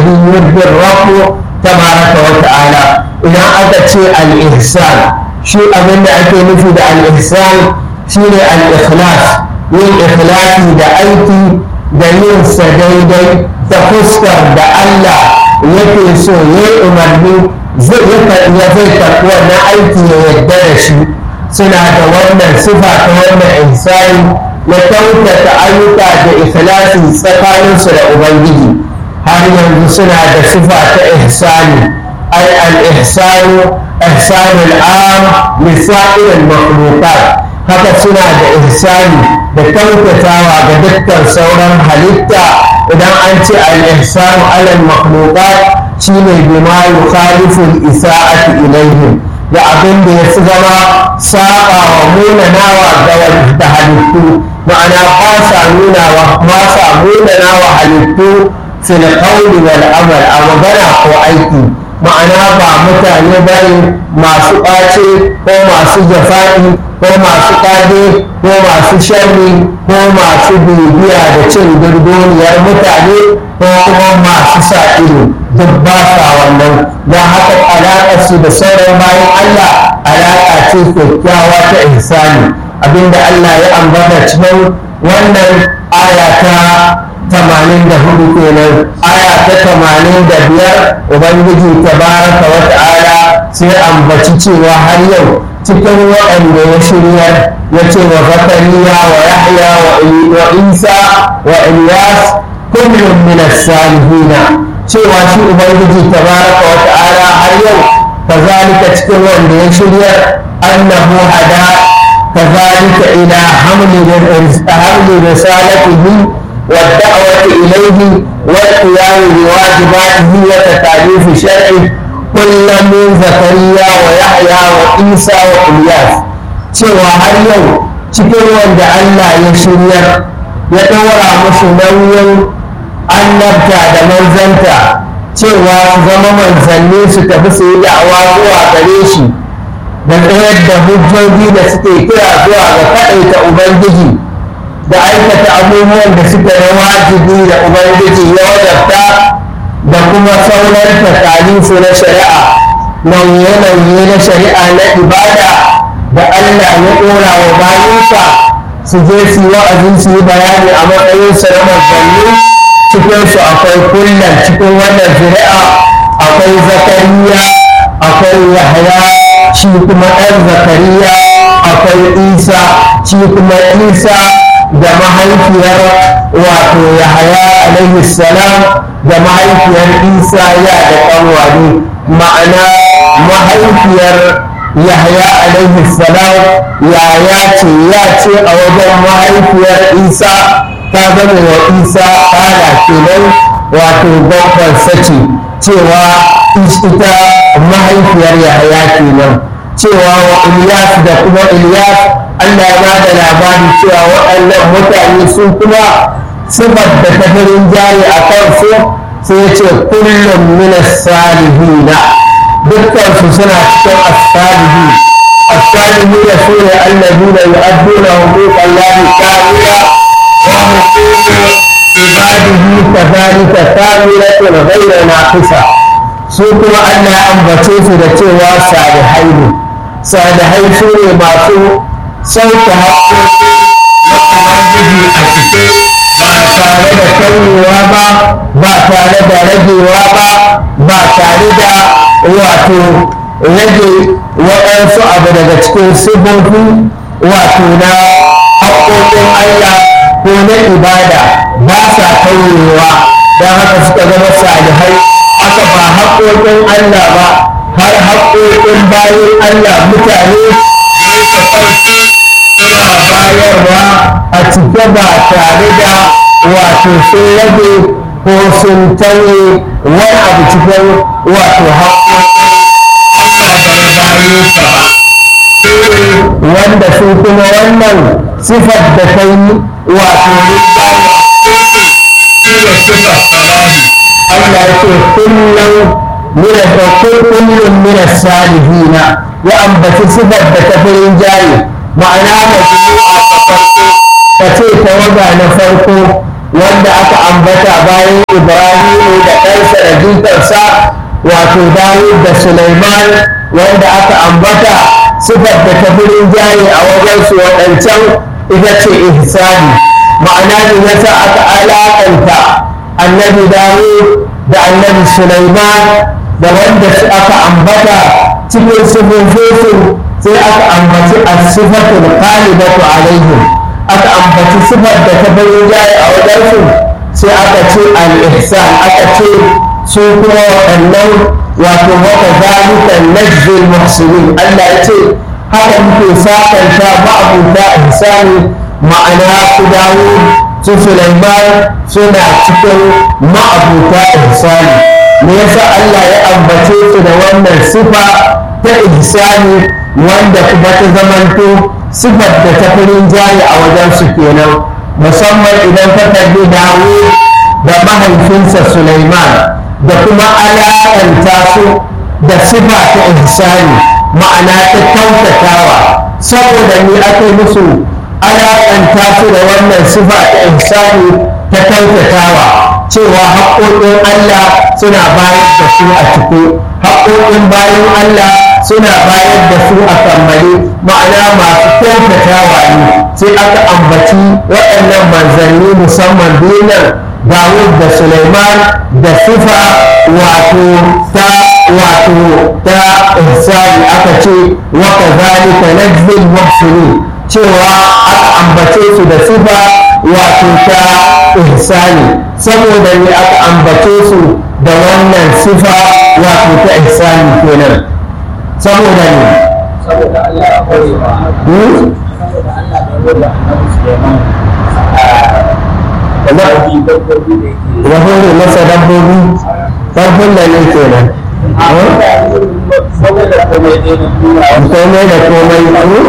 yurdi rabbu tabaraka wa ta'ala. Idan aka ce al-ihsan, shi abin da ake nufi da al-ihsan shine al-ikhlas, yin ikhlasi da aiki da yin sa daidai ta fuskar da Allah yake so ya umarni zai karɓi wannan aiki ya yarda da shi. Suna da wannan sifa ta wannan ihsani na kyautata ayyuka da ikhlasi tsakaninsu da Ubangiji. Har yanzu suna da sifa ta ihsani, ai al-ihsanu ihsanul am li sa'iril makhluqat. Haka suna da ihsani da kyautatawa ga dukkan sauran halitta. Idan an ce al-ihsanu ala al-makhluqat shine bima yukhalifu al-isa'ati ilayhim, da abin da ya zama saba wa munanawa ga halittu, ma'ana ba sa munanawa halittu fil qawli wal amal, a magana ko aiki. Ma'ana ba mutane bane masu ɓace ko masu jafa'i ko masu ƙage ko masu sharri ko masu bibiya da cin dunduniyar mutane ko kuma masu sa ido, duk ba sa wannan. Don haka alaƙarsu da sauran bayan Allah alaƙa ce kyakkyawa ta ihsani, abinda Allah ya ambata cikin wannan aya ta 84 kenan. Aya ta 85 Ubangiji tabaraka wa ta'ala sai ambaci cewa har yau cikin waɗanda ya shiryar ya ce wa Zakariya wa Yahya wa Isa wa Ilyas kullum min as-salihina, cewa shi Ubangiji tabaraka wa ta'ala har yau kazalika cikin wanda ya shiryar annahu hada kazalika ila hamli risalatihi والدعوة إليه والقيام بواجباته وتكاليف شرعه كل من زكريا ويحيى وعيسى وإلياس. cewa har yau cikin wanda Allah ya shiryar ya ɗora musu nauyin annabta da manzanta, cewa su zama manzanni su tafi su yi da'awa zuwa gare shi da tsayar da hujjoji da suke kira zuwa ga kaɗaita Ubangiji da aikata abubuwan da suka yi wajibi da Ubangiji ya wajabta, da kuma sauran takalifu na shari'a, nauye-nauye na shari'a na ibada da Allah ya ɗora wa bayansa su je su yi wa'azin su yi bayani a matsayinsu na manzanni. Cikinsu akwai kullum cikin wannan shari'a akwai Zakariya, akwai Yahya shi kuma ɗan Zakariya, akwai Isa shi kuma Isa da mahaifiyar wato Yahaya alaihi salam da mahaifiyar Isa ya da ƙanwani, ma'ana mahaifiyar Yahaya alaihi salam ya ce a wajen mahaifiyar Isa, ta zama wa Isa ƙara kenan, wato babban sace, cewa ita mahaifiyar Yahaya kenan. Cewa wa Ilyas da kuma Ilyas Allah ya ba da labari cewa waɗannan mutane su kuma sifar da ta farin jari a kansu sai ya ce kullum min as-salihina, dukkansu suna cikin as-salihin. As-salihina su ne allazina yu'adduna huquqan Allahi kamila wa huququ ibadihi kadhalika kamilatun ghayra naqisa. Su kuma Allah ya ambace su da cewa salihai ne. Salihai su ne masu sauke haƙƙoƙi na Ubangiji a cike, ba tare da kauyewa ba, ba tare da ragewa ba, ba tare da wato rage waɗansu abu daga cikin sifofi wato na haƙƙoƙin Allah ko na ibada, ba sa kauyewa. Don haka suka zama salihai. Haka ba haƙƙoƙin Allah ba, har haƙƙoƙin bayan Allah mutane suna bayarwa a cike ba tare da wato sun rage ko sun tanye wani abu cikin wato haƙƙoƙin Allah da na bayansa ba. Wanda su kuma wannan sifar da ta yi wato rinjaya shi ne sifar salahi. Allah ya ce kullum mina salihina, ya ambaci sifar da ta fi rinjaye, ma'ana majmu'a ta farko ka ce tawaga na farko wanda aka ambata bayan Ibrahimu da ɗansa da jikarsa wato Dawud da Sulaiman wanda aka ambata sifar da ta fi rinjaye a wajensu waɗancan ita ce ihsani. ma'ana ne yasa aka alaƙanta annabi Dawud da annabi Sulaiman da wanda aka ambata cikin sifofinsu sai aka ambaci as-sifatul ghalibatu alaihim, aka ambaci sifar da ta fi rinjaye a wajensu sai aka ce al-ihsan, aka ce su kuma waɗannan wato wata zalikan najzil muhsinin. Allah ya ce haka muke sakanta ma'abuta ihsani, ma'ana su Dawud su Sulaiman suna cikin ma'abuta ihsani. Me yasa Allah ya ambace su da wannan sifa ta ihsani wanda kuma ta zamanto sifar da ta fi rinjaye a wajen su kenan, musamman idan ka kalli Dawud da mahaifinsa Sulaiman da kuma alaƙanta su da sifa ta ihsani, ma'ana ta kyautatawa. Saboda ni aka musu alaƙanta su da wannan sifa ta ihsani ta kyautatawa, cewa haƙoƙin Allah suna bayar da su a ciki, haƙoƙin bayan Allah suna bayar da su a kammale, ma'ana masu kyautatawa ne. Sai aka ambaci waɗannan manzanni musamman biyu Dawud da Sulaiman da sifa ta ihsani, aka ce wa kadhalika najzil muhsinin, cewa aka ambace su da sifa ta ihsani. Saboda ne aka ambace su da wannan sifa ta ihsani kenan, saboda ne saboda Allah ya kore ba saboda Allah ya kore annabi Sulaiman ya hore masa dabbobi ƙarfin da ne kenan komai da komai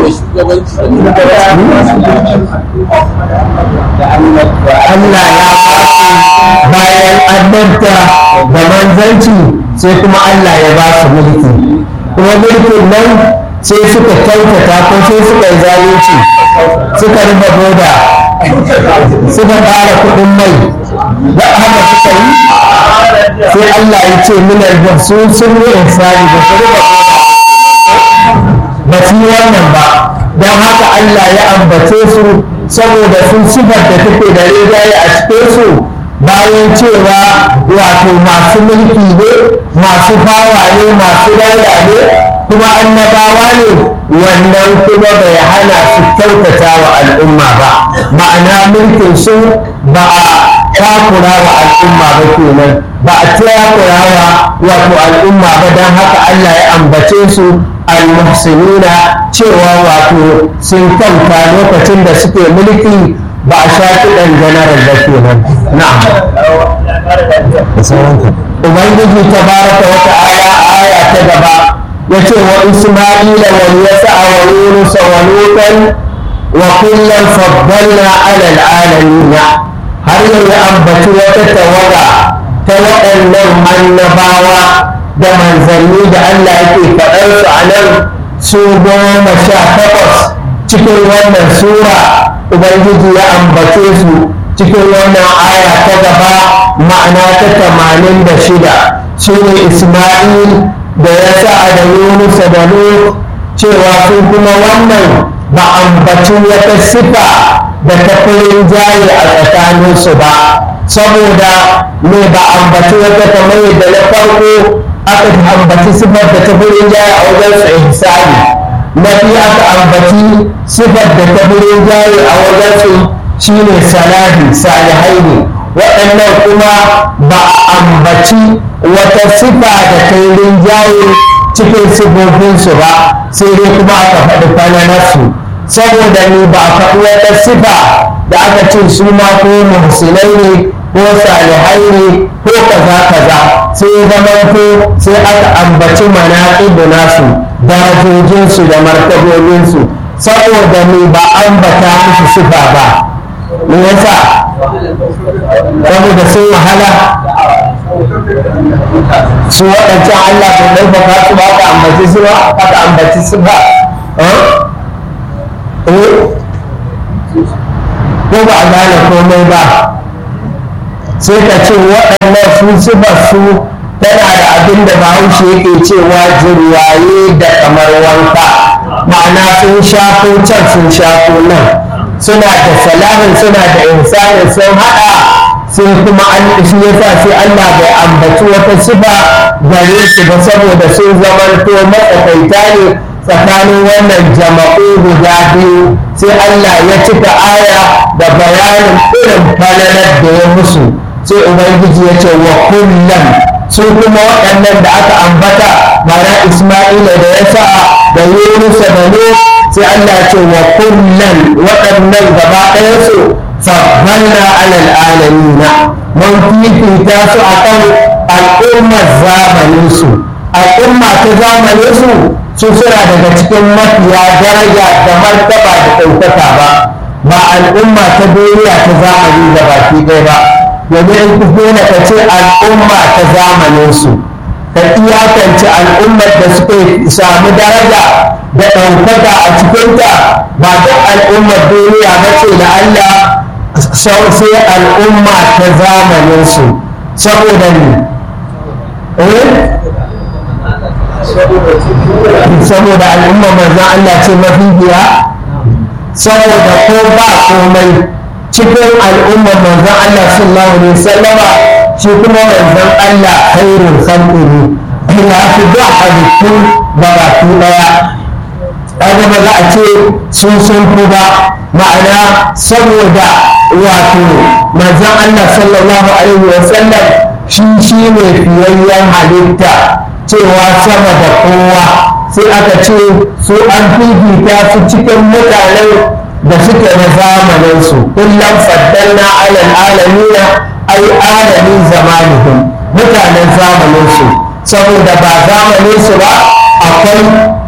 Allah ya bayan annabta da manzanci sai kuma Allah ya ba su mulki, kuma mulkin nan sai suka kyautata ko sai suka yi zalunci, suka rufe boda, suka ƙara kuɗin mai da haka suka yi, sai Allah ya ce minar da sun yi ihsani da su rufe ba su yi wannan ba. Don haka Allah ya ambace su saboda sun sifar da take da rigaye a cikin su, bayan cewa wato masu mulki ne, masu fawa ne, masu daula ne, kuma annabawa ne. Wannan kuma bai hana su kyautata wa al'umma ba, ma'ana mulkin su ba a takura wa al'umma ba kenan, ba a takura wa wato al'umma ba. Don haka Allah ya ambace su al-muhsinina, cewa wato sun kyauta lokacin da suke mulki, ba a sha kiɗan janaral da kenan. Na'am. Ubangiji tabaraka wa ta'ala aya ta gaba yace wa Isma'ila wa Yasa wa Yunus wa Lutan wa kullan faddalna 'ala al-'alamin. Har yau ya ambaci wata tawaga ta waɗannan annabawa da manzanni da Allah yake faɗar su a nan su 18 cikin wannan sura. Ubangiji ya ambace su cikin wannan aya ta gaba, ma'ana ta 86, su ne Isma'il da Yasa da Yunus da Lut, cewa su kuma wannan ba ambaci wata sifa da ta furin jaye a tsakaninsu ba, saboda me ba ambaci wata kamar yadda na farko aka ambaci sifar da ta furin jaye a wajen su ihsani, na biyu aka ambaci sifar da ta furin jaye a wajen su shine salihai ne. Waɗannan kuma ba a ambaci wata sifa da ta yi rinjaye cikin sifofinsu ba, sai dai kuma aka faɗi falalarsu. Saboda ni ba a faɗi wata sifa da aka ce su ma ko muhsinai ne ko salihai ne ko kaza kaza, sai zama ko sai aka ambaci manaqibu nasu, darajojinsu da martabobinsu, saboda ni ba ambata musu sifa ba. Me yasa? Saboda sun wahala su waɗancan Allah bai ɗaukaka su ba, aka ambaci su ba, aka ambaci su ba. ko ba a gane komai ba. sai ka ce waɗannan su sifar su tana da abin da bahaushe yake cewa jirwaye da kamar wanka, ma'ana sun shafo can sun shafo nan, suna da salahin suna da insanin sun haɗa, sai kuma shi yasa sai Allah bai ambaci wata sifa gare su ba saboda sun zamanto matsakaita ne tsakanin wannan jama'u guda biyu. Sai Allah ya cika aya da bayanin irin falalar da ya musu, sai Ubangiji ya ce wa kullum su kuma waɗannan da aka ambata mana Isma'ila da Yasa da Yunusa da Nuh, sai Allah ya ce wa kullum waɗannan gaba ɗayansu faddalna alal alamina, mun fifita su akan al'ummar zamaninsu. Al'umma ta zamaninsu su suna daga cikin mafiya daraja da martaba da ɗaukaka ba al'umma ta duniya ta zamani da baki ɗaya ba. domin dole ka ce al'umma ta zamaninsu, ka iyakance al'ummar da suka samu daraja da ɗaukaka a cikinta, ba duk al'ummar duniya ba ce da Allah sai al'umma ta zamaninsu. Saboda ne saboda al'umma manzan Allah ce mafifiya, saboda ko ba komai cikin al'ummar manzan Allah sallallahu alaihi wasallama shi kuma manzan Allah khairul khalqi ya fi da halittu ba baki daya. kaga ba za a ce sun fi ba, ma'ana saboda wato manzan Allah sallallahu alaihi wasallam shi ne fiyayyen halitta cewa sama da kowa, sai aka ce su an fifita su cikin mutanen da suke na zamaninsu. kullum faddalna alal alamina ai alamin zamanihim, mutanen zamaninsu, saboda ba zamaninsu ba akwai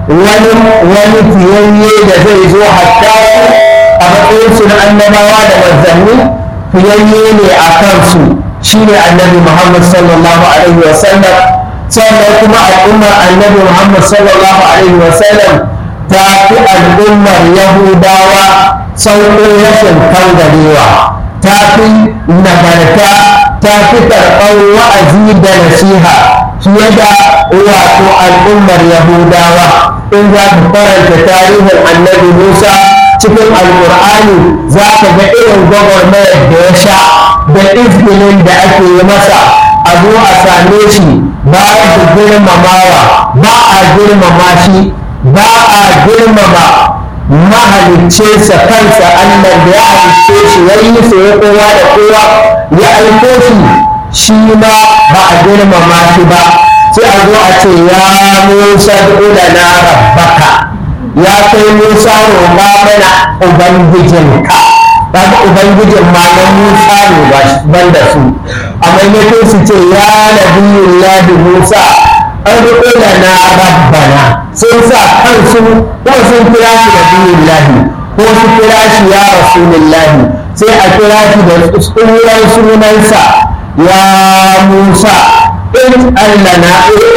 wani fiyayye da zai zo hatta su a matsayinsu na annabawa da manzanni, fiyayye ne a kansu shine annabi Muhammad sallallahu alaihi wasallam. sannan kuma al'ummar annabi Muhammad sallallahu alaihi wasallam ta fi al'ummar Yahudawa sauƙin rashin kangarewa, ta fi nagarta, ta fi karɓar wa'azi da nasiha fiye da wato al'ummar Yahudawa. in za ka karanta tarihin annabi Musa cikin alƙur'ani za ka ga irin gwagwarmayar da ya sha da izinin da ake yi masa a zo a same shi ba da girmamawa, ba a girmama shi, ba a girmama mahaliccinsa kansa Allah da ya halicce shi ya yi su ya kowa da kowa ya aiko shi ma ba a girmama shi ba. sai a zo a ce ya Musa na rabbaka, ya kai Musa roƙa mana ubangijinka. kaga ubangijin ma na Musa ne ban da su, a maimakon su ce ya nabiyullahi Musa an roƙa na rabbana, sun sa kansu ko sun kira shi nabiyullahi ko su kira shi ya rasulullahi, sai a kira shi da tsoron sunansa ya Musa in allana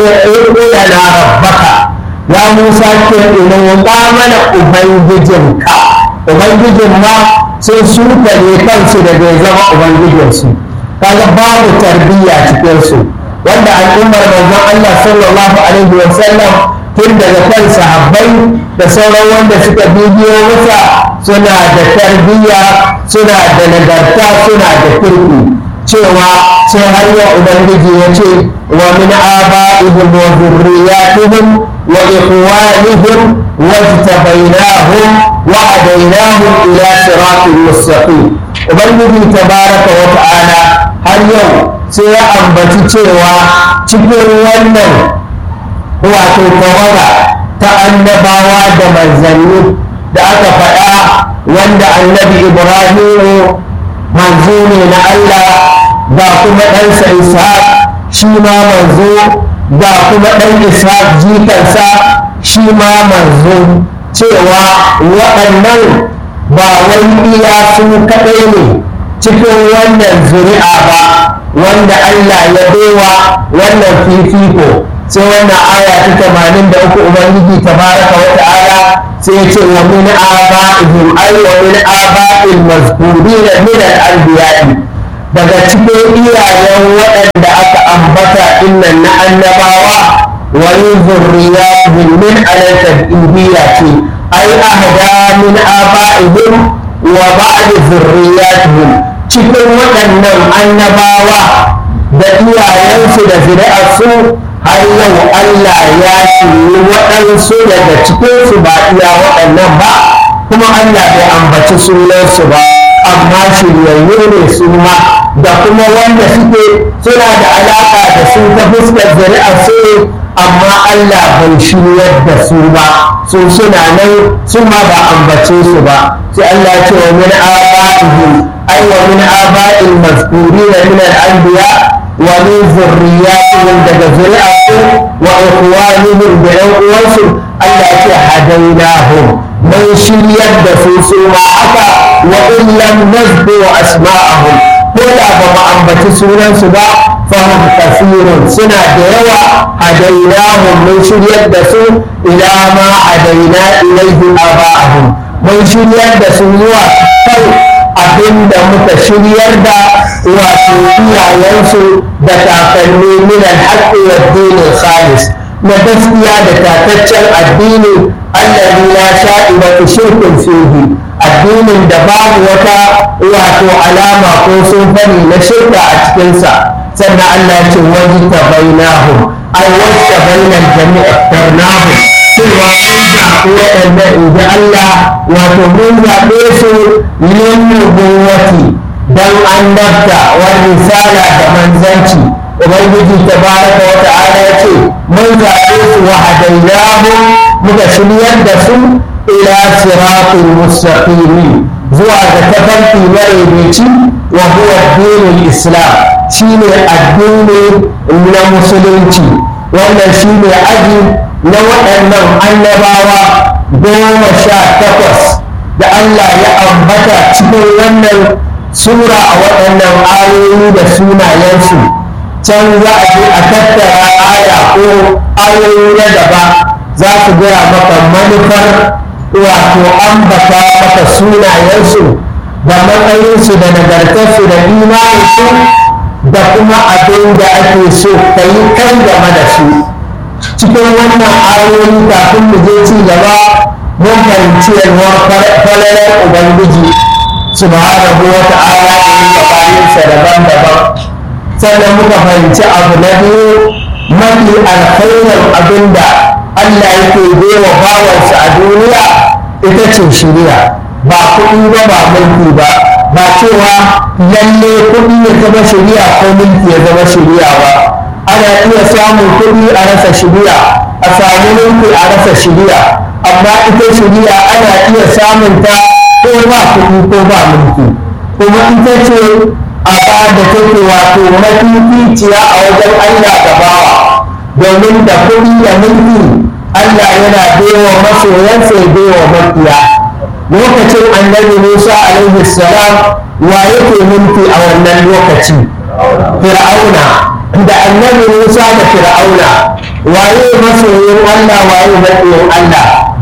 na rabbaka, ya Musa ke roƙa mana ubangijinka. ubangijin ma sai su ne kansu da bai zama ubangijinsu, kaga babu tarbiyya cikinsu, wanda al'ummar manzon Allah sallallahu alaihi wa sallam tun daga kan sahabbai da sauran wanda suka bibiyo masa suna da tarbiyya, suna da nagarta, suna da kirki, cewa sai har yau ubangiji ya ce wa min aba'ihim wa dhurriyyatihim wa ikhwanihim wajtabainahum wa hadainahum ila siratin mustaqim. ubangiji tabaraka wa ta'ala har yau sai ya ambaci cewa cikin wannan wato tawaga ta annabawa da manzanni da aka faɗa, wanda annabi Ibrahimu manzo ne na Allah, ga kuma ɗansa Ishaq shi ma manzo, ga kuma ɗan Ishaq jikansa shi ma manzo, cewa waɗannan ba wani iya su kaɗai ne cikin wannan zuri'a ba wanda Allah ya baiwa wannan fifiko. sai wannan aya ta 83 ubangiji tabaraka wa ta'ala sai ya ce wa min aba'ihim ay wa min aba'il mazkurina min al-anbiya'i, daga cikin iyayen waɗanda aka ambata innan na annabawa wa min zurriyatihim min al-tabidiyya ce ay ahda min aba'ihim wa ba'd zurriyatihim, cikin waɗannan annabawa da iyayensu da zuri'arsu har yau Allah ya shirye waɗansu daga cikinsu ba iya waɗannan ba, kuma Allah bai ambaci sunansu ba, amma shiryayyu ne su ma, da kuma wanda suke suna da alaƙa da su ta fuskar zuri'arsu, amma Allah bai shiryar da su ba, su suna nan su ma ba ambace su ba. sai Allah ya ce wa min aba'ihim ay wa min aba'il mazkurina min al-anbiya wa min zurriyatihim, daga zuri'atu wa ikhwanihim da yan uwansu, Allah ya ce hadainahum, mun shiryar da su ma haka, wa in lam nazku asma'ahum, ko da ba mu ambaci sunansu ba, fahim kasirun suna da yawa, hadainahum mun shiryar da su ila ma hadaina ilaihi aba'ahum, mun shiryar da su zuwa kai abinda muka shiryar da wato iyayensu da kakanni min al-haqqi wa ad-din al-khalis, na gaskiya da tataccen addini allazi la sha'ibatu shirkun fihi, addinin da babu wata wato alama ko sunfani na shirka a cikinsa. sannan Allah ce waji tabainahum ai wacce bainal jami'a tarnahum, cewa mun zaɓi waɗannan inji Allah, wato mun zaɓe su yin nubuwati don annabta wa risala da manzanci. Ubangiji tabaraka wa ta'ala ya ce mun zaɓe su wa hadainahum, muka shiryar da su ila siratul mustaqim, zuwa ga tafarki madaidaici, wa huwa addinul islam, shine addini na musulunci. wannan shine aji na waɗannan annabawa 18 da Allah ya ambata cikin wannan sura a waɗannan ayoyi da sunayensu. Can za a je a tattara aya ko ayoyi na gaba za su gaya maka manufar wato ambata maka sunayensu da matsayinsu da nagartarsu da imaninsu da kuma abin da ake so ka yi kan game da su. Cikin wannan ayoyi kafin mu je ci gaba mun fahimci yalwar falalar Ubangiji subhanahu wa ta'ala da yin gabaninsa daban-daban. Sannan muka fahimci abu na biyu, mafi alkhairar abin da Allah yake baiwa bawansa a duniya ita ce shiriya, ba kuɗi ba, ba mulki ba, ba cewa lalle kuɗi ya zama shiriya ko mulki ya zama shiriya ba. Ana iya samun kuɗi a rasa shiriya, a samu mulki a rasa shiriya, amma ita shiriya ana iya samun ta ko ba kuɗi ko ba mulki, kuma ita ce a ba da take wato mafificiya a wajen Allah da bawa, domin da kuɗi da mulki Allah yana baiwa masoyansa ya baiwa makiya. Lokacin annabi Musa alaihi salam wa yake mulki a wannan lokaci? Fir'auna. Da annabi Musa da Fir'auna waye masoyin Allah waye makiyin Allah?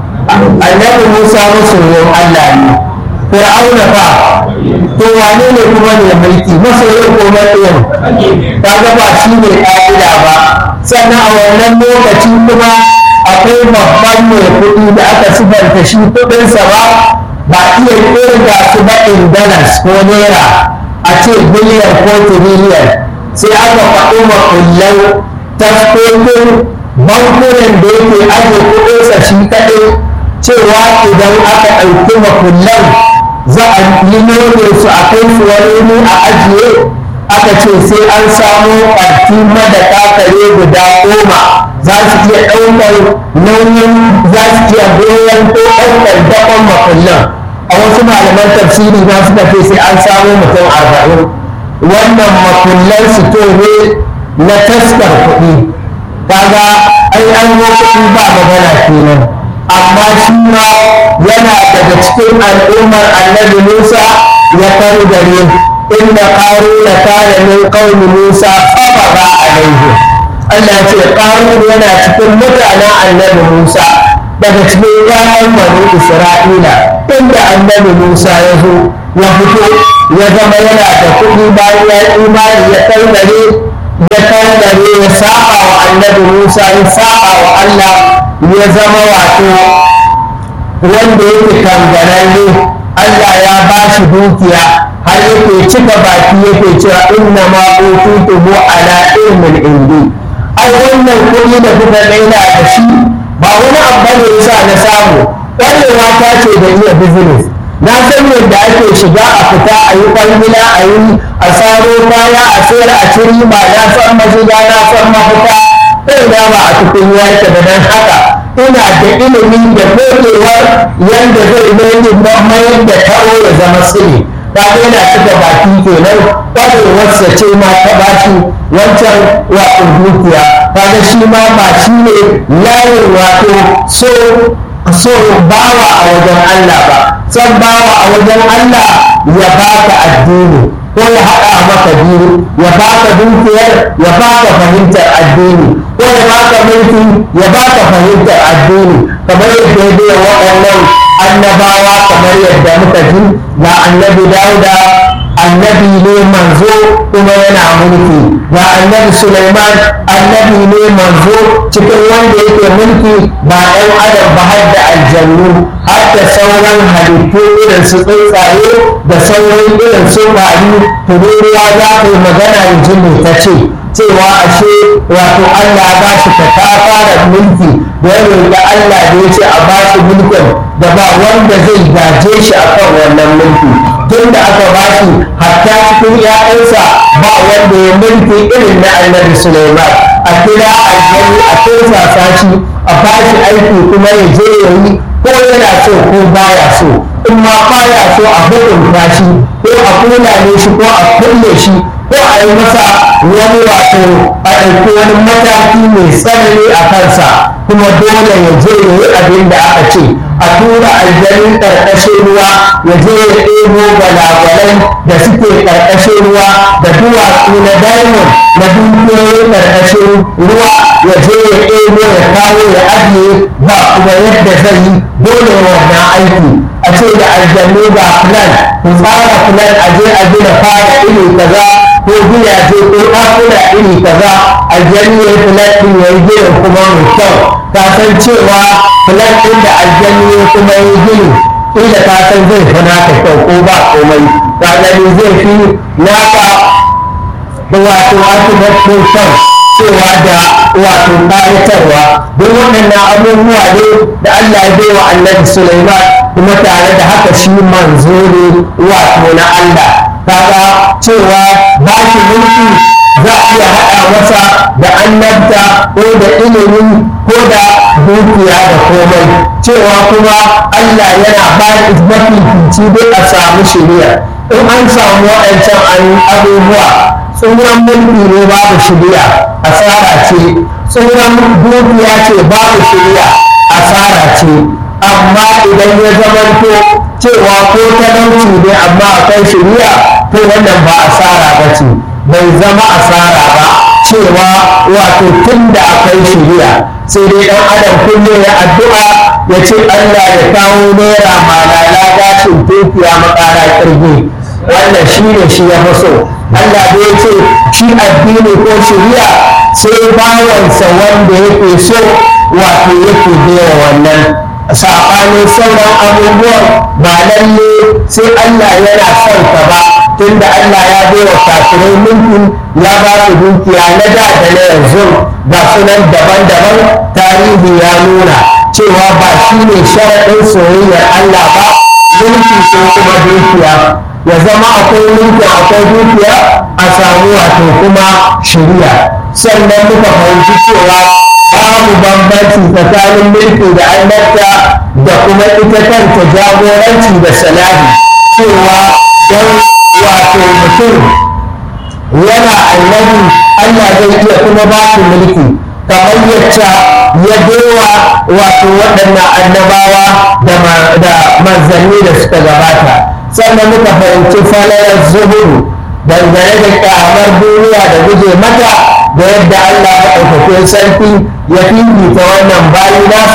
Annabi Musa masoyin Allah ne, Fir'auna fa to wane ne kuma ne mulki, masoyin ko makiyin? Kaga ba shi ne ƙa'ida ba. Sannan a wannan lokaci kuma akwai babban mai kuɗi da aka sifanta shi kuɗinsa ba iya ƙirga su ba in dollars ko naira a ce biliyan ko tiriliyan, sai aka faɗi makullan taskokin bankunan da yake ajiye kuɗinsa shi kaɗai, cewa idan aka ɗauki makullan za a yi nome su a kai su wani a ajiye. Aka ce sai an samo ƙarfi madaka kare guda 10 za su iya ɗaukar nauyin, za su iya goyon ko ɗaukar dakon makullan. A wasu malaman tafsiri ma suka ce sai an samo mutum 40. Wannan makullan su ne na taskar kuɗi, kaga ai an yi kuɗi ba magana kenan. Amma shi ma yana daga cikin al'ummar annabi Musa ya karu gare inda ƙaruna kana min qaumi Musa fabagha alaihi, Allah ce ƙarun yana cikin mutanen annabi Musa daga cikin ƴaƴan bani Isra'ila inda annabi Musa ya zo ya fito ya zama yana da kuɗi bayan ya imani ya kangare ya saba wa annabi Musa ya saba wa Allah ya zama wato wanda yake kangararre. Allah ya ba shi dukiya har yake cika baki yake cewa inna ma utitu ala ilmin indi. Ai wannan kuɗi da kuka daina da shi ba wani abu ne yasa na samu, ƙwarewa ta ce da iya business. Na san yadda ake shiga a fita a yi kwangila a yi a saro kaya a sayar a ci riba, na san mashiga na san mafita, kai na ba a cikin yake da nan haka ina da ilimi da kokewar yadda zai mayar da taro ya zama sirri. Ta yana cika baki kenan ƙwarewarsa ce ma ta bashi wancan wato dukiya. Kaga shi ma ba shi ne layin wato so bawa a wajen Allah ba, san bawa a wajen Allah ya baka addini ko ya haɗa maka biyu, ya baka dukiyar ya baka fahimtar addini, ko ya baka mulki ya baka fahimtar addini, kamar yadda ya biya waɗannan annabawa kamar yadda muka ji ga annabi Dauda annabi ne manzo kuma yana mulki, ga annabi Sulaiman annabi ne manzo cikin wanda yake mulki ba ɗan adam ba har da aljannu har da sauran halittu irin su tsuntsaye da sauran irin su ƙwari. tururuwa za ta yi magana yanzu ne ta ce cewa ashe wato Allah ba shi ta fara mulki da ya roƙi Allah da ya ce a ba shi mulkin da ba wanda zai gaje shi akan wannan mulki. Tun da aka ba shi hatta cikin ‘ya'yansa ba wanda ya mulki irin na annabi Sulaiman. A kira aljanni a tursasa shi a ba shi aiki kuma ya je ya yi ko yana so ko baya so, in ma baya so a hukunta shi ko a kulale shi ko a kulle shi ko a yi masa wani wato a ɗauki wani mataki mai tsanani a kansa, kuma dole ya je ya yi abin da aka ce. A tura aljanin ƙarƙashin ruwa ya je ya ɗebo gwalagwalan da suke ƙarƙashin ruwa da duwatsu na diamond na dukiyoyin ƙarƙashin ruwa ya je ya ɗebo ya kawo ya ajiye, ba kuma yadda zai yi dole wannan aiki. A ce da aljannu ga plan ku tsara plan a je a gina fara iri kaza ko gidaje ko ɗakuna iri kaza, aljannu ya yi plan ɗin ya yi gina kuma mai kyau. Ka san cewa plan ɗin da aljannu ya kuma yi gini inda ka san zai fi naka kyau ko ba komai, ka gani zai fi naka da wato architecture kyau cewa da wato ƙayatarwa. Don waɗannan abubuwa ne da Allah ya bai wa annabi Sulaiman, kuma tare da haka shi manzo ne wato na Allah. Kaga cewa ba shi mulki za a iya haɗa masa da annabta ko da ilimi ko da dukiya da komai, cewa kuma Allah yana ba da mafifici dai a samu shiriya. In an samu waɗancan abubuwa, tsoron mulki ne babu shiriya asara ce, tsoron dukiya ce babu shiriya asara ce. Amma idan ya zamanto cewa ko talauci ne amma akwai shiriya, to wannan ba asara ba ce, bai zama asara ba cewa wato tun da akwai shiriya. Sai dai ɗan adam kullum ya addu'a ya ce Allah ya kawo naira malala gashin dukiya makara kirgi, wannan shi ne shi ya fi so. Allah da ya ce shi addini ko shiriya sai bawansa wanda yake so wato yake biya wannan. Saɓanin sauran abubuwan ba lalle sai Allah yana son ka ba, tunda Allah ya bai wa kafirai mulki ya ba su dukiya na da da na yanzu ga sunan daban-daban. Tarihi ya nuna cewa ba shi ne sharaɗin soyayyar Allah ba mulki ko kuma dukiya, ya zama akwai mulki akwai dukiya a samu wato kuma shiriya. Sannan muka fahimci cewa babu bambanci tsakanin mulki da annabta da kuma ita kanta jagoranci da salahi, cewa don wato mutum yana annabi Allah zai iya kuma ba shi mulki kamar yadda ya baiwa wato waɗannan annabawa da manzanni da suka gabata. Sannan muka fahimci falalar zuhuru dangane da ƙyamar duniya da guje mata da yadda Allah maɗaukakin sarki ya fifita wannan bayi nasa